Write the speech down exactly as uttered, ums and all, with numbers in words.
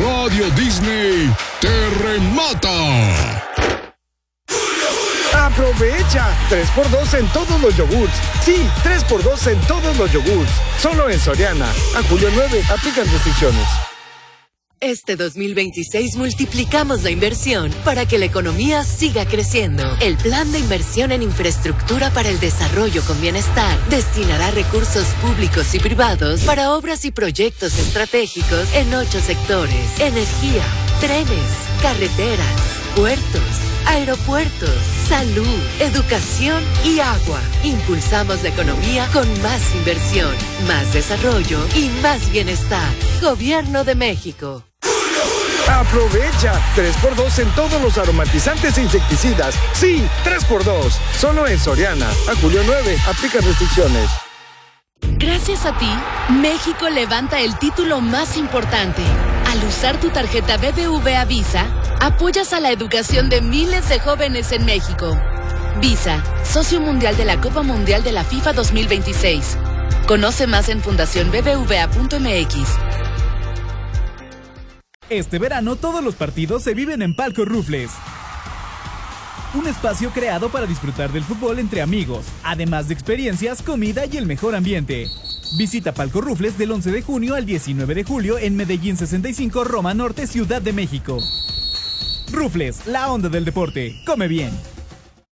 Radio Disney te remata. ¡Aprovecha! tres por dos en todos los yogurts. Sí, tres por dos en todos los yogurts. Solo en Soriana. A julio nueve, aplican restricciones. Este dos mil veintiséis multiplicamos la inversión para que la economía siga creciendo. El Plan de Inversión en Infraestructura para el Desarrollo con Bienestar destinará recursos públicos y privados para obras y proyectos estratégicos en ocho sectores: energía, trenes, carreteras, puertos, aeropuertos, salud, educación y agua. Impulsamos la economía con más inversión, más desarrollo y más bienestar. Gobierno de México. ¡Aprovecha! tres por dos en todos los aromatizantes e insecticidas. Sí, tres por dos. Solo en Soriana. A julio nueve, aplican restricciones. Gracias a ti, México levanta el título más importante. Al usar tu tarjeta B B V A Visa, apoyas a la educación de miles de jóvenes en México. Visa, socio mundial de la Copa Mundial de la FIFA dos mil veintiséis. Conoce más en fundación b b v a punto m x. Este verano todos los partidos se viven en Palco Rufles. Un espacio creado para disfrutar del fútbol entre amigos, además de experiencias, comida y el mejor ambiente. Visita Palco Rufles del once de junio al diecinueve de julio en Medellín sesenta y cinco, Roma Norte, Ciudad de México. Rufles, la onda del deporte. Come bien.